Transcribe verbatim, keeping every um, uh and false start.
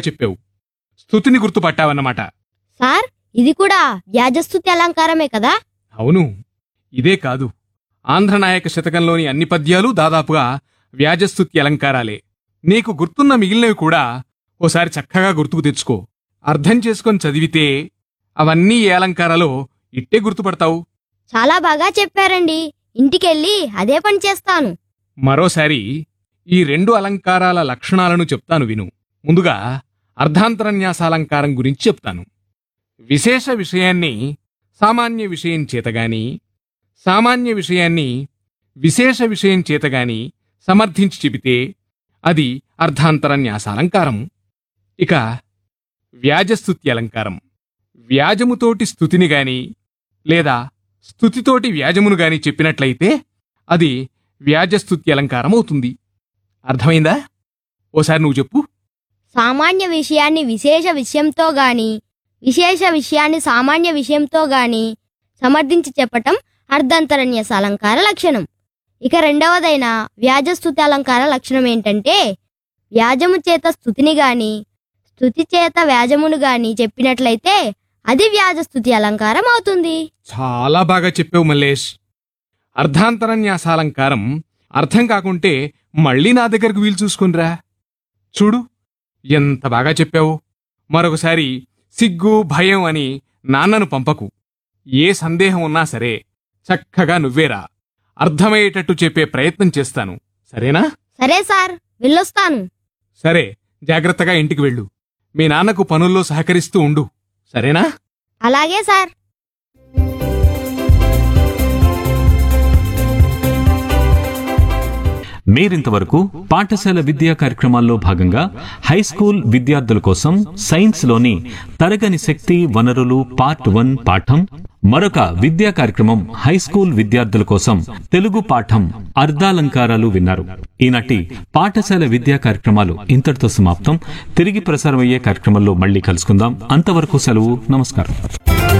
చెప్పావు. స్తుతిని గుర్తుపట్టావన్నమాట. సార్, ఇది కూడా వ్యాజస్తుతి అలంకారమే కదా? అవును, ఇదే కాదు, ఆంధ్రనాయక శతకంలోని అన్ని పద్యాలు దాదాపుగా వ్యాజస్తుతి అలంకారాలే. నీకు గుర్తున్న మిగిలినవి కూడా ఓసారి చక్కగా గుర్తుకు తెచ్చుకో. అర్థం చేసుకొని చదివితే అవన్నీ ఏ అలంకారాలో ఇట్టే గుర్తుపడతావు. చాలా బాగా చెప్పారండి. ఇంటికెళ్ళి అదే పని చేస్తాను. మరోసారి ఈ రెండు అలంకారాల లక్షణాలను చెప్తాను విను. ముందుగా అర్ధాంతరన్యాసాలంకారం గురించి చెప్తాను. విశేష విషయాన్ని సామాన్య విషయం చేతగాని, సామాన్య విషయాన్ని విశేష విషయం చేతగాని సమర్థించి చెబితే అది అర్ధాంతరన్యాసాలంకారం. ఇక వ్యాజస్తుతి అలంకారం. వ్యాజముతోటి స్తుతిని గాని లేదా స్తుతితోటి వ్యాజమును గాని చెప్పినట్లయితే అది వ్యాజస్తుతి అలంకారం అవుతుంది. అర్థమైందా? ఓసారి నువ్వు చెప్పు. సామాన్య విషయాన్ని విశేష విషయంతో గాని, విశేష విషయాన్ని సామాన్య విషయంతో గాని సమర్థించి చెప్పటం అర్ధాంతరన్యాస అలంకార లక్షణం. ఇక రెండవదైన వ్యాజస్తుతి అలంకార లక్షణం ఏంటంటే, వ్యాజము చేత స్తుతిని గాని, స్తుతి చేత వ్యాజమును గాని చెప్పినట్లయితే అది వ్యాజస్తుతి అలంకారం అవుతుంది. చాలా బాగా చెప్పావు మల్లేష్. అర్ధాంతరన్యాసాలంకారం అర్థం కాకుంటే మళ్ళీ నా దగ్గరకు వీలు చూసుకునిరా. చూడు, ఎంత బాగా చెప్పావు. మరొకసారి సిగ్గు భయం అని నాన్నను పంపకు. ఏ సందేహం ఉన్నా సరే చక్కగా నువ్వేరా. అర్థమయ్యేటట్టు చెప్పే ప్రయత్నం చేస్తాను. సరేనా? సరే సార్, వెళ్ళొస్తాను. సరే, జాగ్రత్తగా ఇంటికి వెళ్ళు. మీ నాన్నకు పనుల్లో సహకరిస్తూ ఉండు. సరేనా? అలాగే సార్. మీరింతవరకు పాఠశాల విద్యా కార్యక్రమాల్లో భాగంగా హైస్కూల్ విద్యార్థుల కోసం సైన్స్లోని తరగని శక్తి వనరులు పార్ట్ వన్ పాఠం, మరొక విద్యా కార్యక్రమం హైస్కూల్ విద్యార్థుల కోసం తెలుగు పాఠం అర్ధాలంకారాలు విన్నారు. ఈనాటి పాఠశాల విద్యా కార్యక్రమాలు ఇంతటితో సమాప్తం. తిరిగి ప్రసారమయ్యే కార్యక్రమంలో మళ్ళీ కలుసుకుందాం. అంతవరకు సెలవు. నమస్కారం.